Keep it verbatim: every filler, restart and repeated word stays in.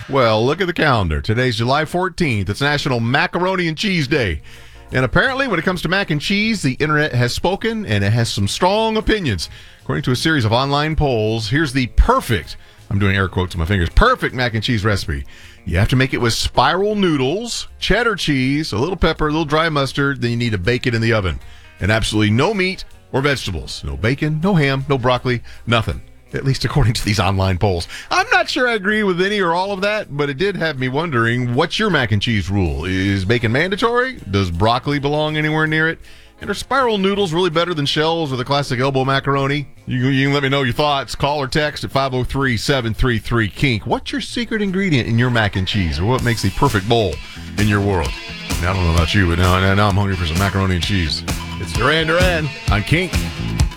Well, look at the calendar. Today's July fourteenth. It's National Macaroni and Cheese Day. And apparently, when it comes to mac and cheese, the internet has spoken, and it has some strong opinions. According to a series of online polls, here's the perfect, I'm doing air quotes with my fingers, perfect mac and cheese recipe. You have to make it with spiral noodles, cheddar cheese, a little pepper, a little dry mustard, then you need to bake it in the oven. And absolutely no meat or vegetables. No bacon, no ham, no broccoli, nothing. At least according to these online polls. I'm not sure I agree with any or all of that, but it did have me wondering, what's your mac and cheese rule? Is bacon mandatory? Does broccoli belong anywhere near it? And are spiral noodles really better than shells or the classic elbow macaroni? You, you can let me know your thoughts. Call or text at five oh three, seven three three, kink. What's your secret ingredient in your mac and cheese? Or what makes the perfect bowl in your world? Now, I don't know about you, but now, now I'm hungry for some macaroni and cheese. It's Duran Duran on Kink.